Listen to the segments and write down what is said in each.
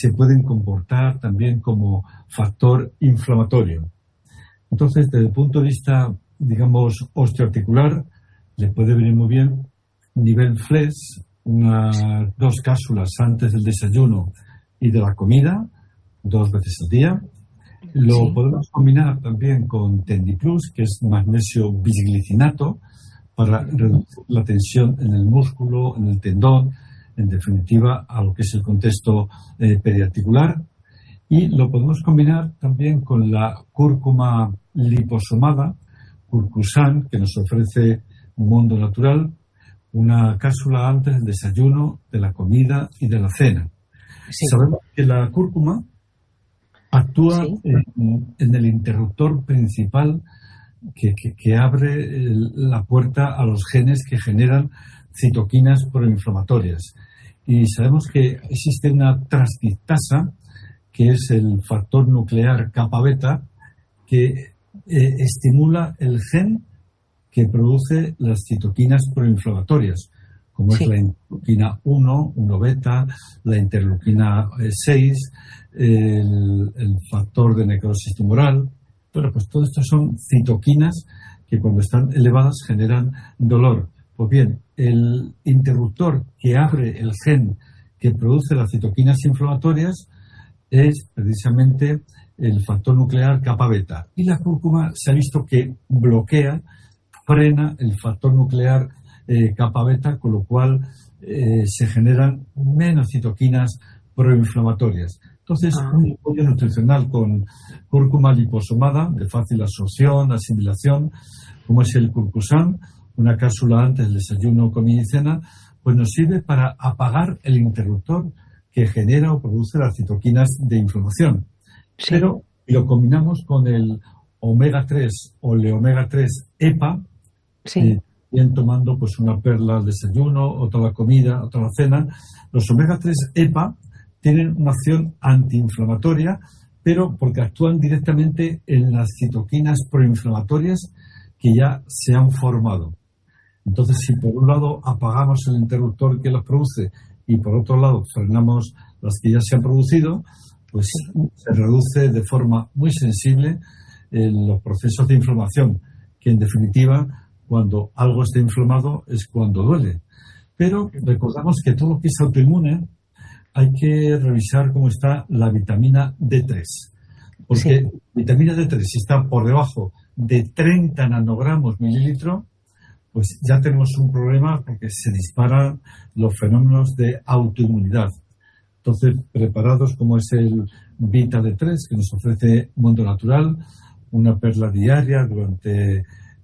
se pueden comportar también como factor inflamatorio. Entonces, desde el punto de vista, digamos, osteoarticular, le puede venir muy bien nivel FLES, unas 2 cápsulas antes del desayuno y de la comida, 2 veces al día. Lo podemos combinar también con Tendiplus, que es magnesio bisglicinato, para reducir la tensión en el músculo, en el tendón, en definitiva, a lo que es el contexto periarticular. Y lo podemos combinar también con la cúrcuma liposomada, Curcusan, que nos ofrece Mundo Natural, una cápsula antes del desayuno, de la comida y de la cena. Sí. Sabemos que la cúrcuma actúa en el interruptor principal que abre la puerta a los genes que generan citoquinas proinflamatorias. Y sabemos que existe una transcriptasa, que es el factor nuclear kappa beta, que estimula el gen que produce las citoquinas proinflamatorias, como es la interleuquina 1 beta, la interleuquina 6, el factor de necrosis tumoral. Bueno, pues todo esto son citoquinas que cuando están elevadas generan dolor. Pues bien, el interruptor que abre el gen que produce las citoquinas inflamatorias es precisamente el factor nuclear kappa beta. Y la cúrcuma se ha visto que bloquea, frena el factor nuclear kappa beta, con lo cual se generan menos citoquinas proinflamatorias. Entonces, un apoyo nutricional con cúrcuma liposomada, de fácil absorción, asimilación, como es el Curcusan, una cápsula antes del desayuno, comida y cena, pues nos sirve para apagar el interruptor que genera o produce las citoquinas de inflamación. Sí. Pero lo combinamos con el omega 3 o el omega 3 EPA, bien tomando pues una perla al desayuno, otra a la comida, otra a la cena. Los omega 3 EPA tienen una acción antiinflamatoria, pero porque actúan directamente en las citoquinas proinflamatorias que ya se han formado. Entonces, si por un lado apagamos el interruptor que las produce y por otro lado frenamos las que ya se han producido, pues se reduce de forma muy sensible los procesos de inflamación, que en definitiva, cuando algo está inflamado es cuando duele. Pero recordamos que todo lo que es autoinmune hay que revisar cómo está la vitamina D3. Porque vitamina D3, si está por debajo de 30 nanogramos mililitro, pues ya tenemos un problema porque se disparan los fenómenos de autoinmunidad. Entonces, preparados como es el Vita D3, que nos ofrece Mundo Natural, una perla diaria durante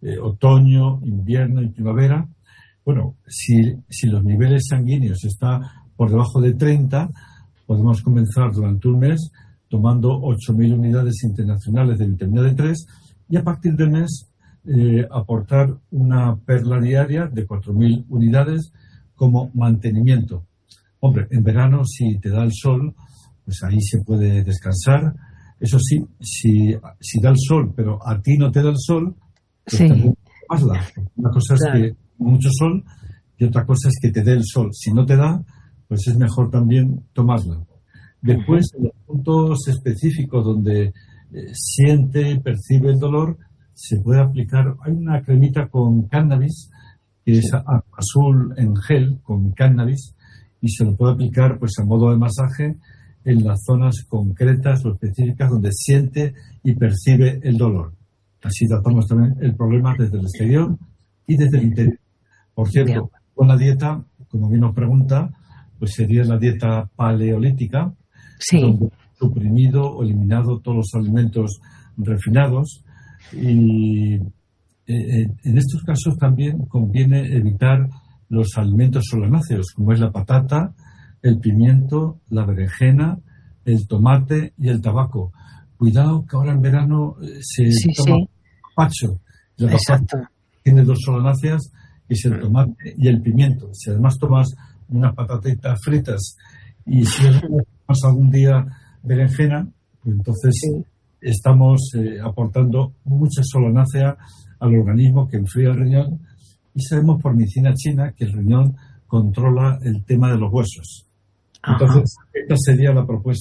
otoño, invierno y primavera. Bueno, si los niveles sanguíneos están por debajo de 30, podemos comenzar durante un mes tomando 8.000 unidades internacionales de vitamina D3 y a partir del mes aportar una perla diaria de 4.000 unidades como mantenimiento. Hombre, en verano, si te da el sol, pues ahí se puede descansar. Eso sí, si da el sol, pero a ti no te da el sol, pues también tomasla. Una cosa es que mucho sol y otra cosa es que te dé el sol. Si no te da, pues es mejor también tomarla. Después, en los puntos específicos donde siente y percibe el dolor, se puede aplicar. Hay una cremita con cannabis, que es azul en gel con cannabis, y se lo puede aplicar pues a modo de masaje en las zonas concretas o específicas donde siente y percibe el dolor. Así tratamos también el problema desde el exterior y desde el interior. Por cierto, con la dieta, como bien nos pregunta, pues sería la dieta paleolítica, donde suprimido o eliminado todos los alimentos refinados. Y en estos casos también conviene evitar los alimentos solanáceos, como es la patata, el pimiento, la berenjena, el tomate y el tabaco. Cuidado que ahora en verano se toma gazpacho. La patata tiene 2 solanáceas, que es el tomate y el pimiento. Si además tomas unas patatitas fritas y si tomas algún día berenjena, pues entonces estamos aportando mucha solanácea al organismo, que enfría el riñón, y sabemos por medicina china que el riñón controla el tema de los huesos. Entonces, esta sería la propuesta.